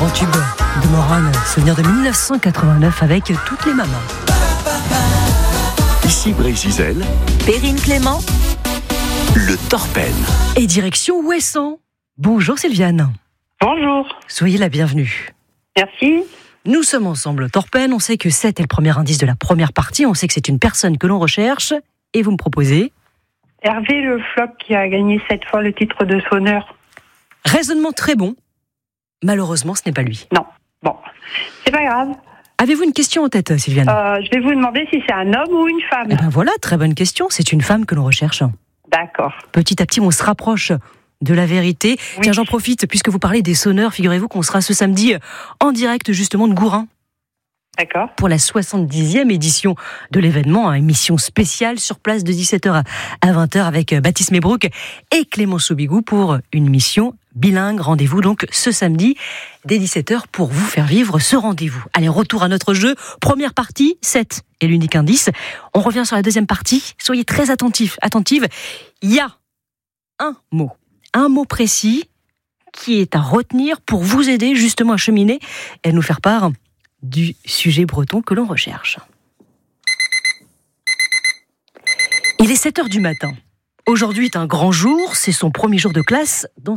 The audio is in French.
tube de Morane, souvenir de 1989 avec toutes les mamans. Ici Brésil, Perrine Clément, le Torpen. Et direction Ouessant. Bonjour Sylviane. Bonjour. Soyez la bienvenue. Merci. Nous sommes ensemble Torpen, on sait que 7 est le premier indice de la première partie, on sait que c'est une personne que l'on recherche, et vous me proposez Hervé Le Floch qui a gagné 7 fois le titre de sonneur. Raisonnement très bon. Malheureusement, ce n'est pas lui. Non. Bon, c'est pas grave. Avez-vous une question en tête, Sylviane ? Je vais vous demander si c'est un homme ou une femme. Eh ben voilà, très bonne question. C'est une femme que l'on recherche. D'accord. Petit à petit, on se rapproche de la vérité. Oui. Tiens, j'en profite, puisque vous parlez des sonneurs, figurez-vous qu'on sera ce samedi en direct justement de Gourin D'accord. pour la 70e édition de l'événement, émission spéciale sur place de 17h à 20h avec Baptiste Mebrouk et Clément Soubigou pour une mission bilingue. Rendez-vous donc ce samedi dès 17h pour vous faire vivre ce rendez-vous. Allez, retour à notre jeu. Première partie, 7 est l'unique indice. On revient sur la deuxième partie. Soyez très attentifs, attentives. Il y a un mot précis qui est à retenir pour vous aider justement à cheminer et à nous faire part du sujet breton que l'on recherche. Il est 7h du matin. Aujourd'hui est un grand jour, c'est son premier jour de classe dans